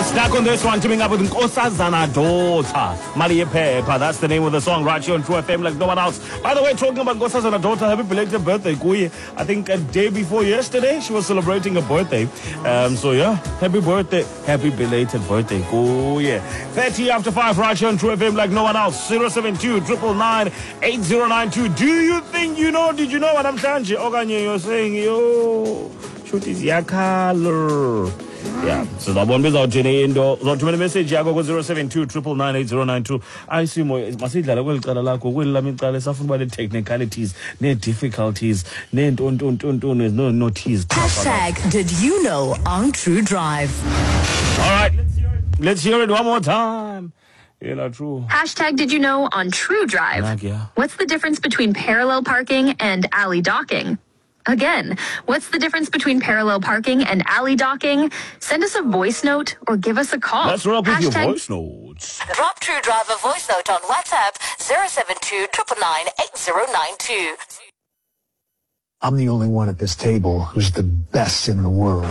Stuck on this one, teaming up with Nkosazana Daughter, Mali Pepper. That's the name of the song right here on True FM like no one else. By the way, talking about Nkosazana Daughter, happy belated birthday, Kuyi. I think a day before yesterday, she was celebrating her birthday. So yeah, happy birthday, happy belated birthday, Kuyi. 30 after 5 right here on True FM like no one else. 072 999 8092. Do you think you know? Did you know what I'm saying? Oganye, you're saying, yo, shoot is your color. Yeah, so that one without Jenny Indo. Not too message. Yeah, go 072 999 8092. I see more. Masida will tell a will lamit suffer by the technicalities, no difficulties, no tease. Hashtag did you know on True Drive. All right, let's hear it one more time. Yeah, true. Hashtag did you know on True Drive. What's the difference between parallel parking and alley docking? Again, what's the difference between parallel parking and alley docking? Send us a voice note or give us a call. Let's roll up with your voice notes. Drop True Drive a voice note on WhatsApp 072 999 8092. I'm the only one at this table who's the best in the world.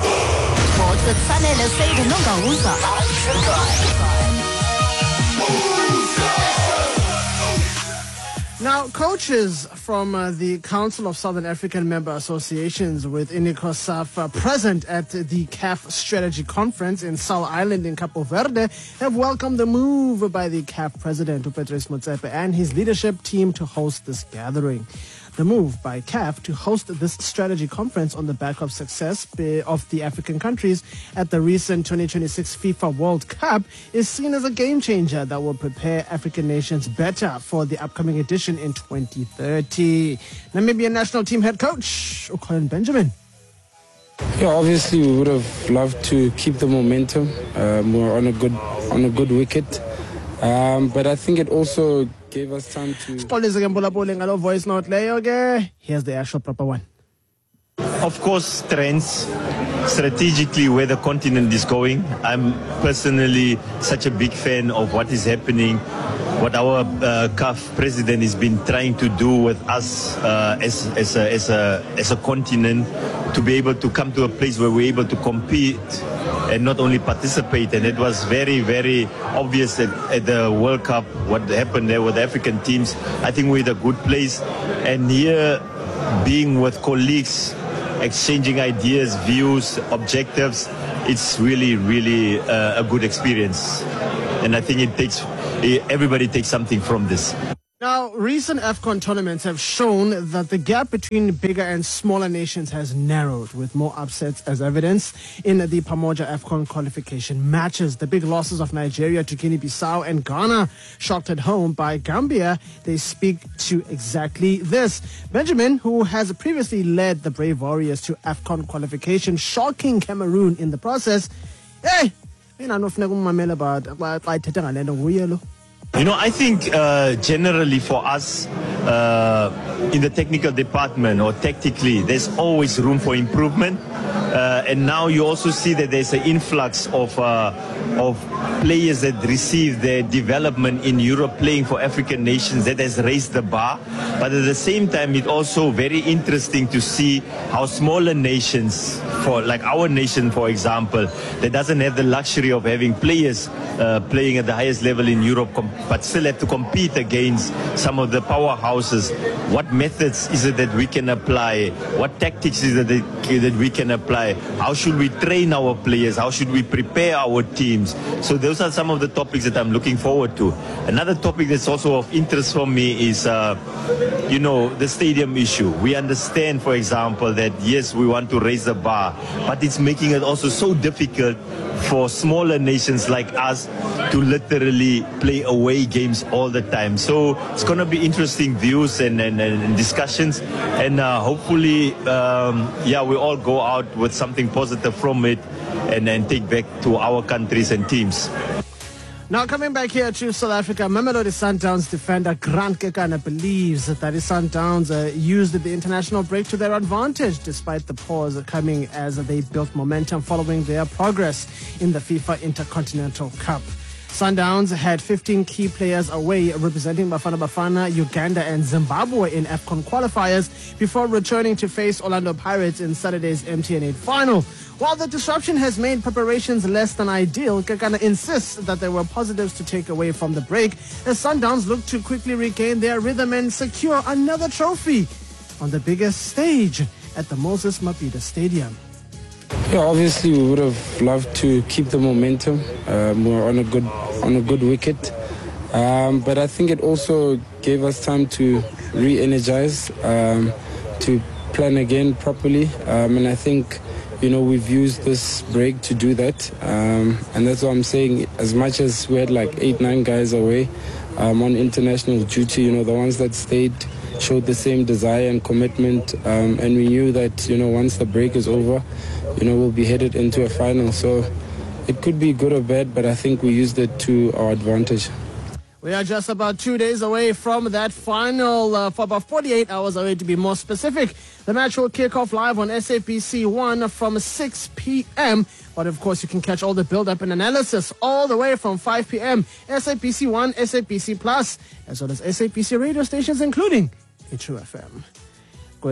Now, coaches from the Council of Southern African Member Associations with INICOSAF present at the CAF Strategy Conference in Sal Island in Cabo Verde have welcomed the move by the CAF President, Patrice Motsepe, and his leadership team to host this gathering. The move by CAF to host this strategy conference on the back of success of the African countries at the recent 2026 FIFA World Cup is seen as a game changer that will prepare African nations better for the upcoming edition in 2030. Namibian national team head coach, Colin Benjamin. Yeah, obviously we would have loved to keep the momentum. We're on a good wicket. But I think it also gave us time to... voice note. Here's the actual proper one. Of course, trends, strategically where the continent is going. I'm personally such a big fan of what is happening, what our CAF president has been trying to do with us as a continent, to be able to come to a place where we're able to compete and not only participate. And it was very, very obvious at the World Cup what happened there with the African teams. I think we're in a good place. And here, being with colleagues, exchanging ideas, views, objectives, it's really, really a good experience. And I think everybody takes something from this. Now, recent AFCON tournaments have shown that the gap between bigger and smaller nations has narrowed, with more upsets as evidence in the Pamoja AFCON qualification matches. The big losses of Nigeria to Guinea-Bissau and Ghana, shocked at home by Gambia, they speak to exactly this. Benjamin, who has previously led the Brave Warriors to AFCON qualification, shocking Cameroon in the process. Hey, you know, I think generally for us in the technical department or tactically, there's always room for improvement. And now you also see that there's an influx of players that receive their development in Europe playing for African nations. That has raised the bar. But at the same time, it's also very interesting to see how smaller nations, like our nation, for example, that doesn't have the luxury of having players playing at the highest level in Europe, but still have to compete against some of the powerhouses. What methods is it that we can apply? What tactics is it that we can apply? How should we train our players? How should we prepare our teams? So those are some of the topics that I'm looking forward to. Another topic that's also of interest for me is, the stadium issue. We understand, for example, that yes, we want to raise the bar, but it's making it also so difficult for smaller nations like us to literally play away games all the time. So it's going to be interesting views and discussions, and hopefully, we all go out with something positive from it and take back to our countries and teams. Now, coming back here to South Africa, Mamelodi Sundowns defender Grant Kekana believes that the Sundowns used the international break to their advantage, despite the pause coming as they built momentum following their progress in the FIFA Intercontinental Cup. Sundowns had 15 key players away representing Bafana Bafana, Uganda and Zimbabwe in AFCON qualifiers before returning to face Orlando Pirates in Saturday's MTN 8 final. While the disruption has made preparations less than ideal, Kekana insists that there were positives to take away from the break as Sundowns look to quickly regain their rhythm and secure another trophy on the biggest stage at the Moses Mabhida Stadium. Yeah, obviously we would have loved to keep the momentum. We're on a good wicket, but I think it also gave us time to re-energize, to plan again properly, and I think we've used this break to do that, and that's what I'm saying. As much as we had like 8-9 guys away on international duty, the ones that stayed showed the same desire and commitment, and we knew that once the break is over, we'll be headed into a final. So it could be good or bad, but I think we used it to our advantage. We are just about 2 days away from that final, for about 48 hours away to be more specific. The match will kick off live on SABC 1 from 6 p.m. But of course, you can catch all the build-up and analysis all the way from 5 p.m. SABC 1, SABC Plus, as well as SABC radio stations, including True FM. For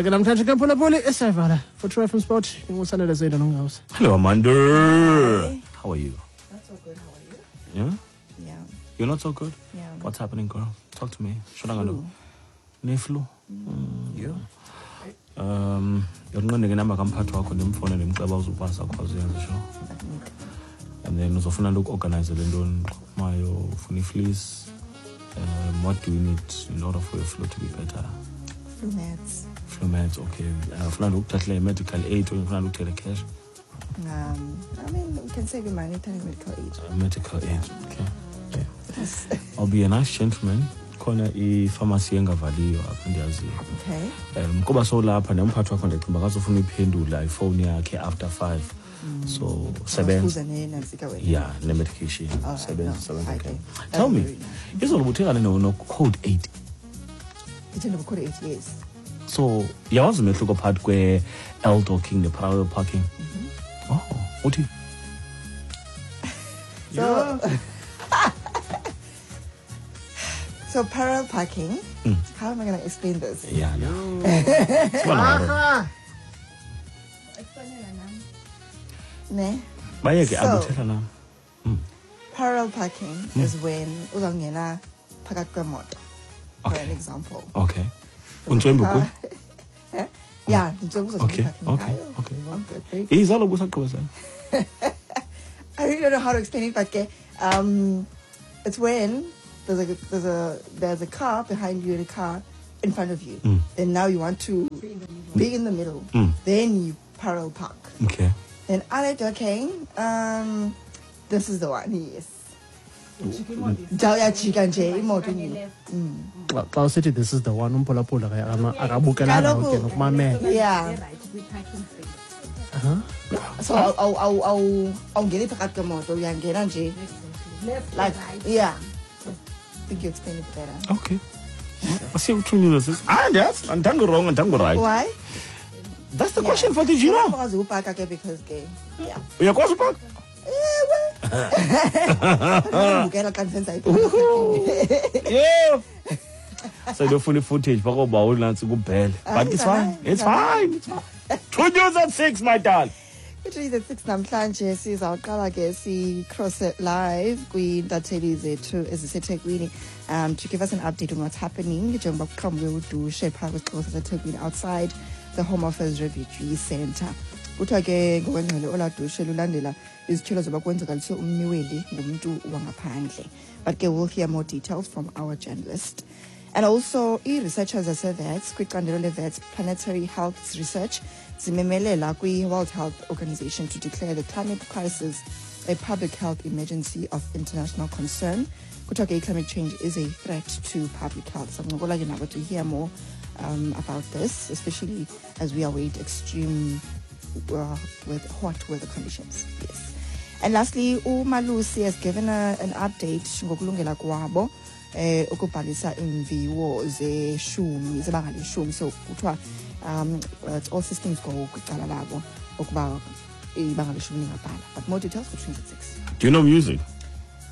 True FM Sport, hello, Amanda. How are you? Not so good. How are you? Yeah? Yeah. You're not so good? Yeah. What's happening, girl? Talk to me. Flu. Flu? Yeah. Yokunqandeke namba kamphathi wakho ndimfone ndimceba uzupasa akwazi uyenza sho. And then uzofuna nto ukuorganize le nto mayo ufuna ifleece. What do we need in order for your flu to be better? Flu meds. Flu meds, okay. Ufuna nto ukuthathela medical aid or ufuna nto ukuthela cash? I mean, we can save your money telling medical aid. Medical aid, okay. Yes. I'll be a nice gentleman. Khona i-pharmacy engavaliyo apha ndiyaziyo. Okay. Kuba solapha nemphathi wakho ndicinga akazofuna iphendula ifone yakhe after 5. So sebenza. Yeah, ne-medication. Sebenza. Okay. Tell me, izolo ubuthekane no code 8. Ithenda code 8, yes. So yawazi umehluko phakathi kwe-L docking ne-parallel parking. Oh, uthi? So parallel parking, how am I going to explain this? Yeah, no. Parallel parking is when uzangena phakathi kwemoto, for an example. Okay. Yeah, okay. I really don't know how to explain it, but it's when there's a car behind you and a car in front of you. Then now you want to be in the middle. Then you parallel park. Okay. Then okay, this is the one, yes. This is the one. Yeah. So I'll get it back to motor. Like, yeah. I think you explain it better. Okay. I see what you mean. Yes, I'm done wrong and done right. Why? That's the question for the Gino. Because gay. Yeah. You're going to park? Yeah. So the funny footage, but it's fine. It's fine. 2006, my dad. It is the 6th namhlanje sizawuqala ke si cross it live kwiintatheli zethu eziseThekwini to give us an update on what's happening njengoba kuqhambuke udushe phaa kwisixeko saseThekwini outside the Home Affairs Refugee Center. Kuthiwa ke ngokwengxelo oladushe lulandela izithulo zoba kwenzakalise umniweli ngumntu wangaphandle. But we'll hear more details from our journalist. And also, researchers zase-Wits kwicandelo le-Wits Planetary Health Research zimemelela kwi-World Health Organization to declare the climate crisis a public health emergency of international concern. Kuthiwa climate change is a threat to public health. So I'm going to hear more about this, especially as we await extreme with hot weather conditions. Yes. And lastly, uMalusi has given an update ngokulungela kwabo ukubhalisa imviwo zeshumi zebanga leshumi. So kuthiwa all systems go kwicala labo ukuba ibanga leshumi lingabhala. But more details for 26. Do you know music?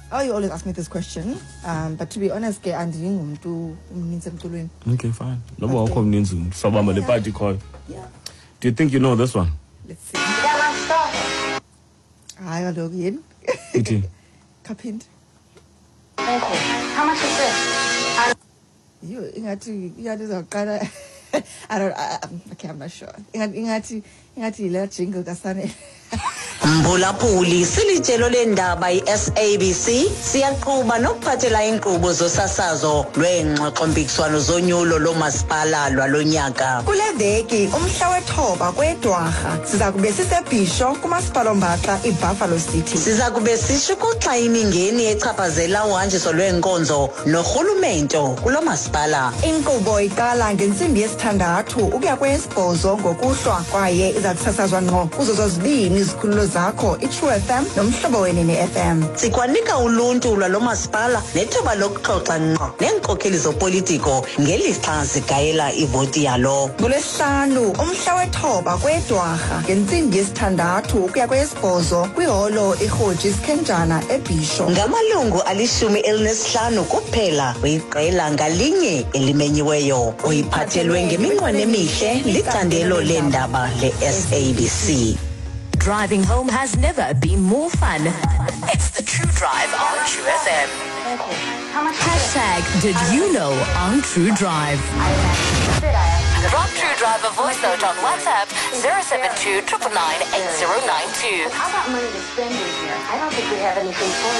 Oh, you always ask me this question, but to be honest, ke andingumuntu umninzi emculweni. Okay, fine. No more communism. Sabama the party call. Yeah. Do you think you know this one? Let's see. Hi, hello again. Okay. Kapint. Thank you. How much is this? You ingati I don't. Okay, I'm not sure. Ingati la jingle kasane. Mbulapuli silijelo lendaba iSABC siyaqhuba nokuphathela inkqubo zosasazo lwengxoxo-mpikiswano zonyulo lomasipala lwalonyaka. Kule veki umhla wethoba kweDwarha siza kube sisebhisho kumasipala ombaxa iBuffalo City. Siza kube sishukuxa imingeni echaphazela uhanjiso lweenkonzo norhulumento kulo masipala. Inkqubo iqala ngentsimbi yesithandathu ukuya kweyesibhozo ngokuhlwa kwaye iza kusasazwa ngqo kuzo zozibini izikhululo zakho iTrue FM nomhlobo wenene FM. Sikwanika uluntu lwalo masipala nethuba lokuxoxa ngqo neenkokheli zopolitiko ngelixa sigayela ivoti yalo. NgoLwesihlanu umhla wethoba kweDwarha ngentsimbi yesithandathu ukuya kweyesibhozo kwiholo iRhoji Sikhenjana eBhisho. Ngamalungu 15 kuphela kwiqela ngalinye elimenyiweyo oyiphathelwe ngeminqweno emihle licandelo leendaba leSABC. Driving home has never been more fun. It's the True Drive on True FM. Thank you. How much? Hashtag did you know on True Drive. Drop True Drive a voice note on WhatsApp 072 999 8092. How about money to spend in here? I don't think we have anything for